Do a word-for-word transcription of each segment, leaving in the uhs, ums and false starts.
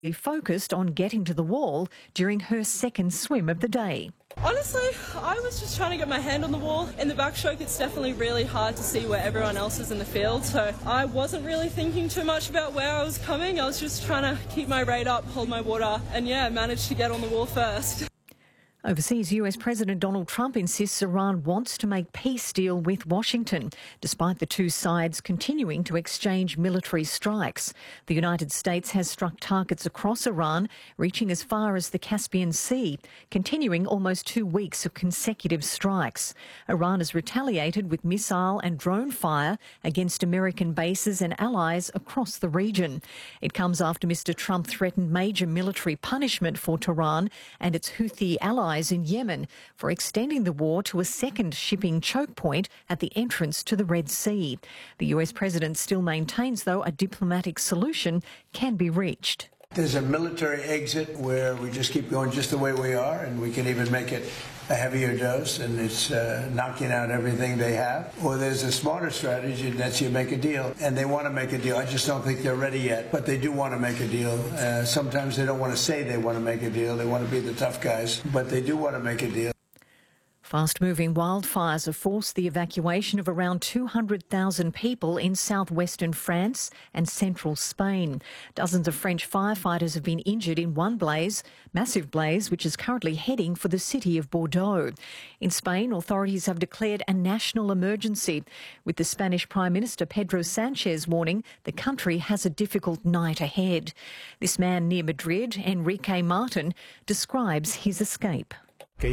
focused on getting to the wall during her second swim of the day. Honestly, I was just trying to get my hand on the wall. In the backstroke, it's definitely really hard to see where everyone else is in the field, so I wasn't really thinking too much about where I was coming. I was just trying to keep my rate up, hold my water, and yeah, managed to get on the wall first. Overseas, U S President Donald Trump insists Iran wants to make peace deal with Washington, despite the two sides continuing to exchange military strikes. The United States has struck targets across Iran, reaching as far as the Caspian Sea, continuing almost two weeks of consecutive strikes. Iran has retaliated with missile and drone fire against American bases and allies across the region. It comes after Mister Trump threatened major military punishment for Tehran and its Houthi allies in Yemen for extending the war to a second shipping choke point at the entrance to the Red Sea. The U S president still maintains, though, a diplomatic solution can be reached. There's a military exit where we just keep going just the way we are, and we can even make it a heavier dose, and it's uh, knocking out everything they have. Or there's a smarter strategy, and that's you make a deal, and they want to make a deal. I just don't think they're ready yet, but they do want to make a deal. Uh, sometimes they don't want to say they want to make a deal. They want to be the tough guys, but they do want to make a deal. Fast-moving wildfires have forced the evacuation of around two hundred thousand people in southwestern France and central Spain. Dozens of French firefighters have been injured in one blaze, massive blaze, which is currently heading for the city of Bordeaux. In Spain, authorities have declared a national emergency, with the Spanish Prime Minister Pedro Sanchez warning the country has a difficult night ahead. This man near Madrid, Enrique Martin, describes his escape. I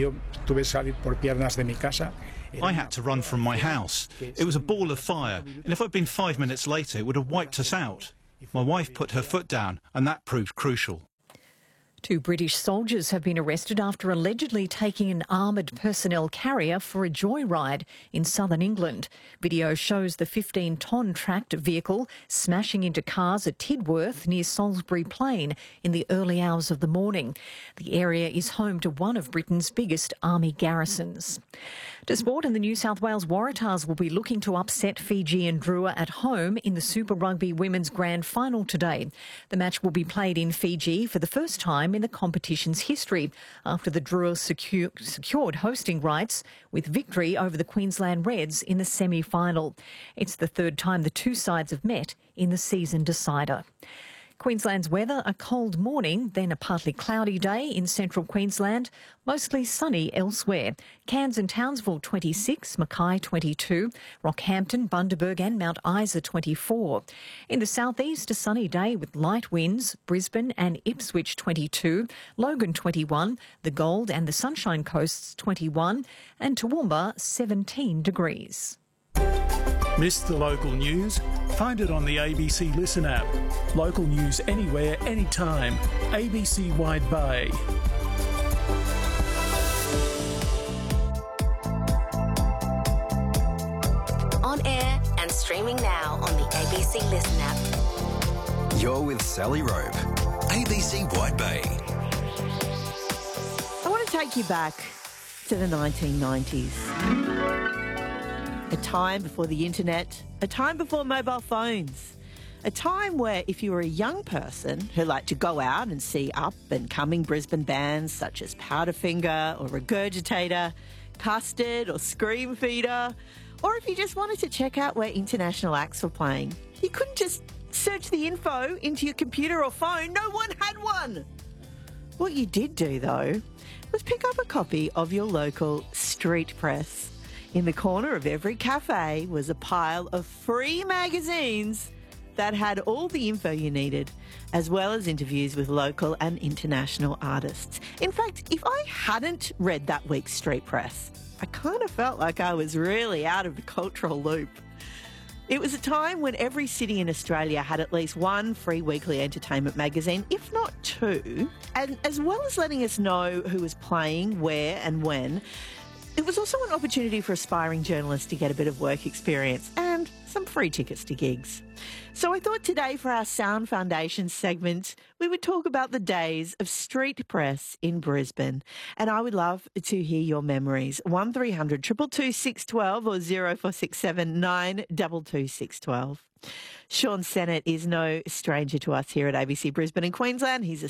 had to run from my house. It was a ball of fire, and if I'd been five minutes later, it would have wiped us out. My wife put her foot down, and that proved crucial. Two British soldiers have been arrested after allegedly taking an armoured personnel carrier for a joyride in southern England. Video shows the fifteen-tonne tracked vehicle smashing into cars at Tidworth near Salisbury Plain in the early hours of the morning. The area is home to one of Britain's biggest army garrisons. To sport, and the New South Wales Waratahs will be looking to upset Fiji and Drua at home in the Super Rugby Women's Grand Final today. The match will be played in Fiji for the first time in the competition's history after the Drua secure, secured hosting rights with victory over the Queensland Reds in the semi-final. It's the third time the two sides have met in the season decider. Queensland's weather, a cold morning, then a partly cloudy day in central Queensland, mostly sunny elsewhere. Cairns and Townsville twenty-six, Mackay twenty-two, Rockhampton, Bundaberg and Mount Isa twenty-four. In the southeast, a sunny day with light winds, Brisbane and Ipswich twenty-two, Logan twenty-one, the Gold and the Sunshine Coasts twenty-one, and Toowoomba seventeen degrees. Miss the local news? Find it on the A B C Listen app. Local news anywhere, anytime. A B C Wide Bay. On air and streaming now on the A B C Listen app. You're with Sally Rope. A B C Wide Bay. I want to take you back to the nineteen nineties. A time before the internet, a time before mobile phones, a time where if you were a young person who liked to go out and see up and coming Brisbane bands such as Powderfinger or Regurgitator, Custard or Scream Feeder, or if you just wanted to check out where international acts were playing, you couldn't just search the info into your computer or phone. No one had one. What you did do, though, was pick up a copy of your local street press. In the corner of every cafe was a pile of free magazines that had all the info you needed, as well as interviews with local and international artists. In fact, if I hadn't read that week's street press, I kind of felt like I was really out of the cultural loop. It was a time when every city in Australia had at least one free weekly entertainment magazine, if not two, and as well as letting us know who was playing, where and when, it was also an opportunity for aspiring journalists to get a bit of work experience and some free tickets to gigs. So I thought today for our Sound Foundation segment, we would talk about the days of street press in Brisbane. And I would love to hear your memories. one three hundred two two two six one two or zero four six seven nine two two six one two. Sean Sennett is no stranger to us here at A B C Brisbane and Queensland. He's a